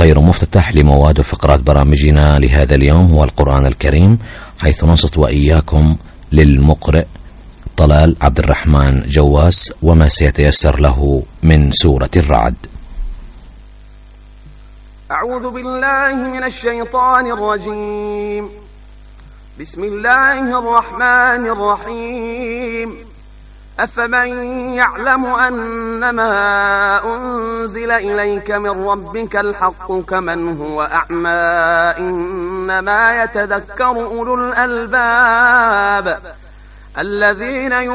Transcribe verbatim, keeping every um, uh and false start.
خير مفتتح لمواد وفقرات برامجنا لهذا اليوم هو القرآن الكريم، حيث ننصت وإياكم للمقرئ طلال عبد الرحمن جواس وما سيتيسر له من سورة الرعد. أعوذ بالله من الشيطان الرجيم. بسم الله الرحمن الرحيم. أفمن يعلم أنما أنزل إليك من ربك الحق كمن هو أعمى إنما يتذكر أولو الألباب الذين